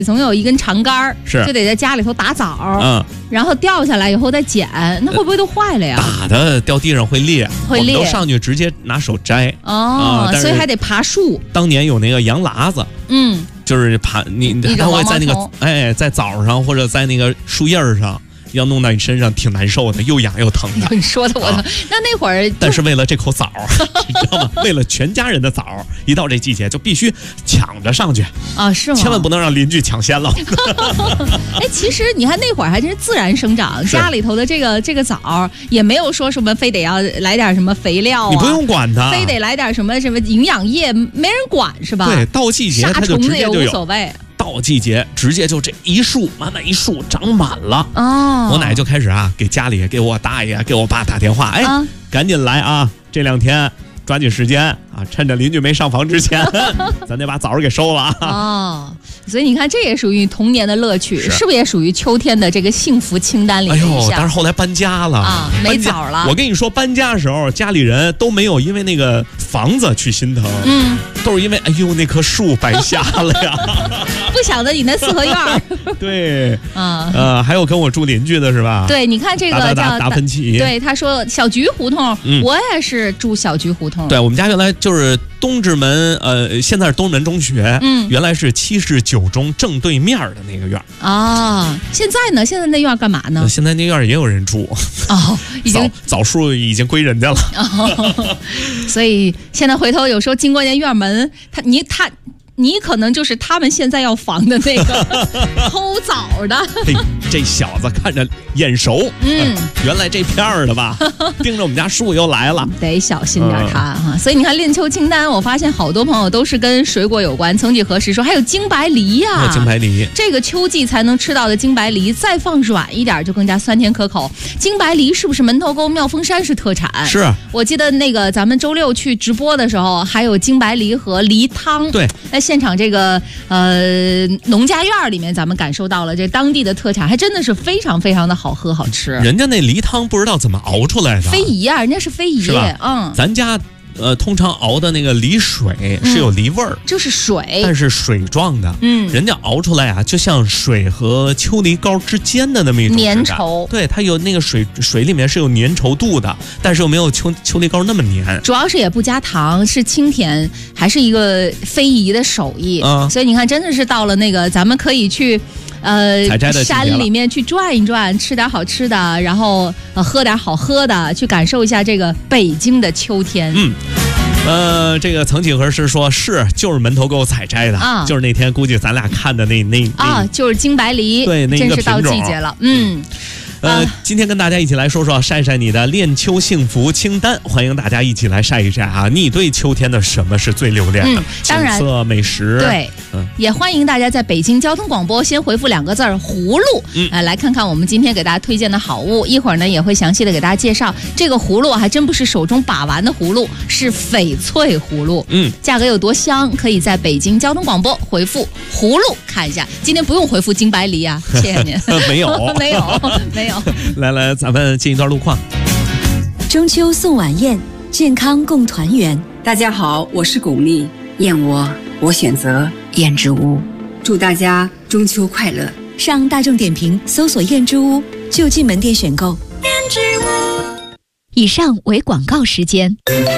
总有一根长杆， 是就得在家里头打枣，然后掉下来以后再捡，那会不会都坏了呀？ 打的掉地上会裂，我们都上去直接拿手摘所以还得爬树。 当年有那个羊喇子，就是爬它会在那个在枣上或者在那个树叶上。要弄到你身上挺难受的，又痒又疼的。 你说的我的，那会儿， 但是为了这口枣，你知道吗？为了全家人的枣，一到这季节就必须抢着上去啊，是吗？ 千万不能让邻居抢先了。 其实你看那会儿还真是自然生长，家里头的这个枣也没有说什么非得要来点什么肥料你不用管它， 非得来点什么营养液，没人管是吧？ 对，到季节它就直接就有， 杀虫子也无所谓。 到季节直接就这一树满满一树长满了我奶就开始给家里给我大爷给我爸打电话，赶紧来啊，这2天抓紧时间趁着邻居没上房之前咱得把枣给收了所以你看这也属于童年的乐趣，是不是也属于秋天的这个幸福清单里的一项？ 但是后来搬家了没枣了。 我跟你说，搬家的时候家里人都没有因为那个房子去心疼，都是因为那棵树白瞎了呀不晓得你那四合院对还有跟我住邻居的是吧？ 对，你看这个叫达芬奇， 对，他说小菊胡同，我也是住小菊胡同。 对，我们家原来就是东直门，现在是东直门中学，原来是7市9中正对面的那个院现在呢？现在那院干嘛呢？ 现在那院也有人住已经枣树已经归人家了所以现在回头有时候经过那院门，你可能就是他们现在要防的那个偷枣的。 这小子看着眼熟，原来这片儿的吧，盯着我们家树又来了， 得小心点他所以你看恋秋清单，我发现好多朋友都是跟水果有关。曾几何时说还有金白梨呀， 金白梨， 这个秋季才能吃到的金白梨，再放软一点就更加酸甜可口。金白梨是不是门头沟妙峰山是特产？ 是， 我记得那个咱们周6去直播的时候，还有金白梨和梨汤。 对， 在现场这个农家院里面，咱们感受到了这当地的特产，还真的是非常非常的好喝好吃。 人家那梨汤不知道怎么熬出来的， 非遗人家是非遗， 是吧？咱家通常熬的那个梨水是有梨味儿， 就是水， 但是水状的，人家熬出来就像水和秋梨膏之间的那么一种粘稠， 对，它有那个水里面是有粘稠度的，但是又没有秋梨膏那么粘， 主要是也不加糖，是清甜，还是一个非遗的手艺所以你看，真的是到了那个咱们可以去。山里面去转一转，吃点好吃的，然后喝点好喝的，去感受一下这个北京的秋天。 这个曾几何时说就是门头沟采摘的就是那天估计咱俩看的那就是金白梨， 对，那一个真是到季节了。 今天跟大家一起来说说晒晒你的恋秋幸福清单，欢迎大家一起来晒一晒你对秋天的什么是最留恋的？ 当然， 景色美食， 对，也欢迎大家在北京交通广播先回复2个字葫芦，来看看我们今天给大家推荐的好物。一会儿呢也会详细的给大家介绍这个葫芦，还真不是手中把玩的葫芦，是翡翠葫芦，价格有多香，可以在北京交通广播回复葫芦看一下。今天不用回复金白梨谢谢您。 没有没有。 来，咱们进一段路况。 中秋送晚宴，健康共团圆。 大家好，我是巩俐，燕窝我选择燕之屋，祝大家中秋快乐。 上大众点评搜索燕之屋，就近门店选购。燕之屋。以上为广告时间。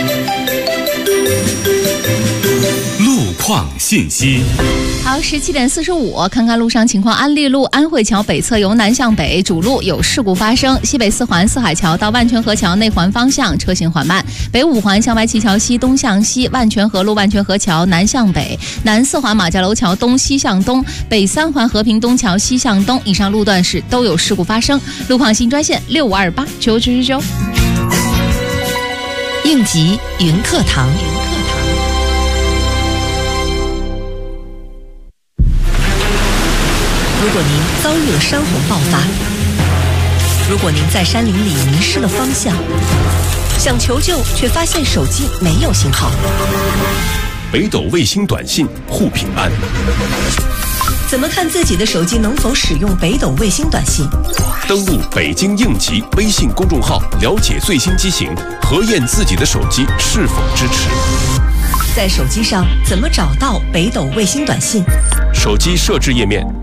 路况信息。 好，17点45，看看路上情况。安利路安慧桥北侧由南向北主路有事故发生，西北4环四海桥到万泉河桥内环方向车行缓慢，北5环向白旗桥西东向西，万泉河路万泉河桥南向北，南4环马家楼桥东西向东，北3环和平东桥西向东。以上路段是都有事故发生。路况新专线65289999。 应急云课堂。如果您遭遇了山洪爆发，如果您在山林里迷失了方向，想求救却发现手机没有信号， 北斗卫星短信护平安。 怎么看自己的手机能否使用北斗卫星短信？ 登录北京应急微信公众号，了解最新机型，核验自己的手机是否支持。 在手机上怎么找到北斗卫星短信？ 手机设置页面